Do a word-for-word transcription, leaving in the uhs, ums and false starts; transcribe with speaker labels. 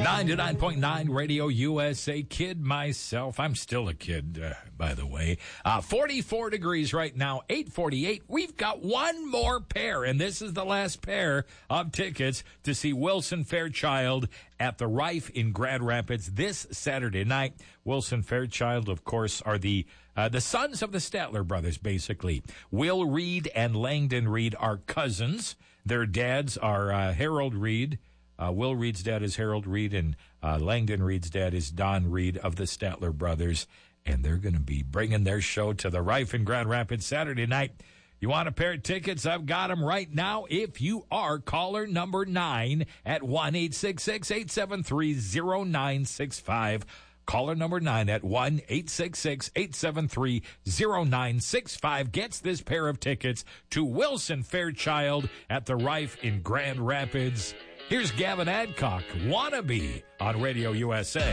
Speaker 1: ninety-nine point nine Radio U S A. Kid myself. I'm still a kid, uh, by the way. Uh, forty-four degrees right now, eight forty-eight. We've got one more pair, and this is the last pair of tickets to see Wilson Fairchild at the Rife in Grand Rapids this Saturday night. Wilson Fairchild, of course, are the uh, the sons of the Statler brothers, basically. Will Reed and Langdon Reed are cousins. Their dads are uh, Harold Reed. Uh, Will Reed's dad is Harold Reed, and uh, Langdon Reed's dad is Don Reed of the Statler brothers. And they're going to be bringing their show to the Rife in Grand Rapids Saturday night. You want a pair of tickets? I've got them right now. If you are caller number nine at one eight six six, eight seven three, zero nine six five. Caller number nine at one eight six six, eight seven three, zero nine six five gets this pair of tickets to Wilson Fairchild at the Rife in Grand Rapids. Here's Gavin Adcock, Wannabe, on Radio U S A.